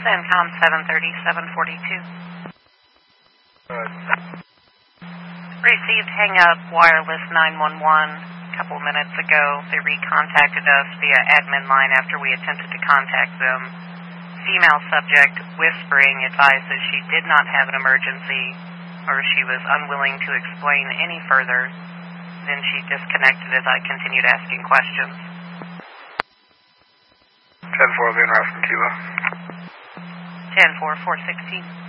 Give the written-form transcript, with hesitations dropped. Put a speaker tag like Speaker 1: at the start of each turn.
Speaker 1: CENTCOM 730-742. Received hang-up wireless 911 a couple minutes ago. They recontacted us via admin line after we attempted to contact them. Female subject whispering advised that she did not have an emergency or she was unwilling to explain any further. Then she disconnected as I continued asking questions.
Speaker 2: 10-4, being routed from Cuba.
Speaker 1: 10-4, 416.